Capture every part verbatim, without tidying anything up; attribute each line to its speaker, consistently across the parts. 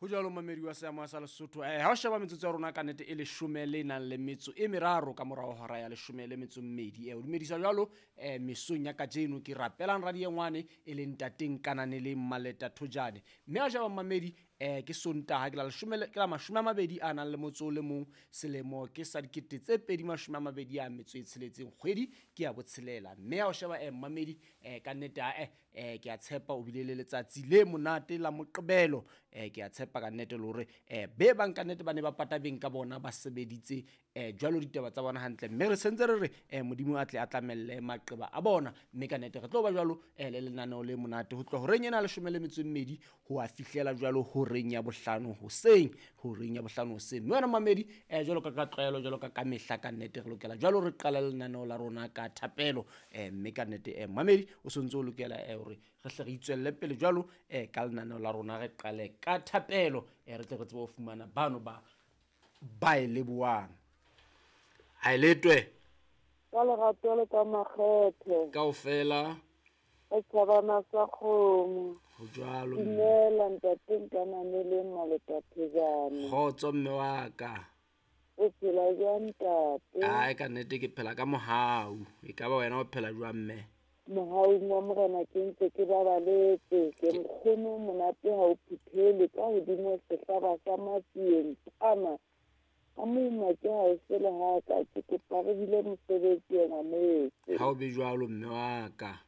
Speaker 1: Ho jalo mamedi wa seamo sa Lesotho eh ha o sheba metsotso ya rona ka nete e leshome le nang le metso e meraro ka morao hora ya leshome le metso mmedi eh o dumedisa jalo eh mesong ya kajeno ke rapelang radio ngwane e leng tateng kanane le Mmaleta Thojane mme a sheba mamedi eh ke Sontaha ke la leshome ke la mashome a mabedi a nang le motso le mong selemo ke sa dikete tse pedi mashome a mabedi a metso e tsheletseng kgwedi ke ya botshelela mme a o sheba eh mamedi eh ka nete eh eh ke a tshepa o bile le letsatsi le monate la Moqebelo eh ke a tshepa ka nnete le hore eh be bang ka nnete ba ne ba pata beng ka bona ba sebeditse eh jwalo ditaba tsa bona hantle mme re sentse re re eh modimo a tle a tlamelle maqeba a bona mme ka nnete re tlo ba jwalo eh le lenaneo le monate ho tlo ho renyena leshome le metso e mmedi ho a fihlela jwalo ho renya bohlano hoseng ho renya bohlano hoseng mme wena mamedi eh jwalo ka ka tlwaelo jwalo ka ka mehla ka nnete re lokela jwalo re qala lenaneo la rona ka thapelo eh mme ka nnete eh mamedi o sontso o lokela eh hore re hle re itswelle pele jwalo eh ka lenaneo la rona re qale ka thapelo e re tle re tsebe ho fumana bano ba ba e leboang ha letwe
Speaker 2: ka lerato le ka makgethe
Speaker 1: kaofela
Speaker 2: e thabana sa kgomo
Speaker 1: ho jwalo
Speaker 2: inela ntateng kanane le Mmaleta Thojane
Speaker 1: kgotso mme wa ka
Speaker 2: o phela jwang ntate
Speaker 1: ai ka nnete ke phela ka mohau e ka ba wena o phela jwang mme
Speaker 2: mohaung wa morena ke ntse ke babaletse ke nkgono monate ha o phethele ka hodimo sehlaba sa matsieng ama a moma ke ha o sele ha ka ke kopa re bile mosebetsi yena metse
Speaker 1: ha o be jwalo mme wa ka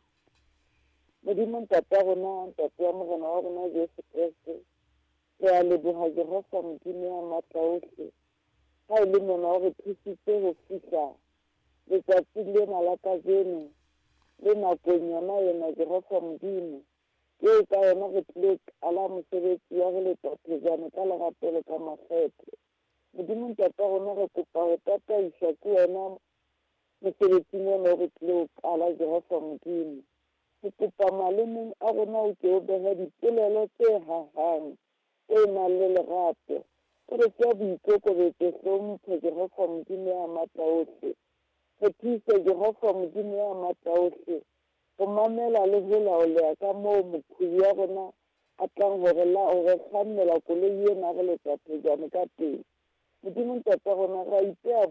Speaker 2: modimo ntate rona ntate wa morena wa rona Jesu Kriste re a leboha Jehova modimo ya matla ohle ha e le mona o re thusitse ho fihla letsatsi lena la kajeno le nakong yona yena Jehova modimo ke ka yona re tlile ala mosebetsi ya ho letsa Thojane ka lerato le ka makgethe modimo ntate rona re kopa ho tataisha ke wena mosebetsing ona o re tlile ho qala Jehova modimo ke kopa malemeng a rona o ke o behe dipolelo tse hahang tse nang le lerato o re tsea boikokobetso hlompho Jehova modimo ya matla ohle re thuse Jehova modimo ya matla ohle go mamela le ho laoleha ka moo moqhubi wa rona a tlang hore la o re kgannela koloi ena re letsa Thojane ka teng modimo ntate rona ra ipea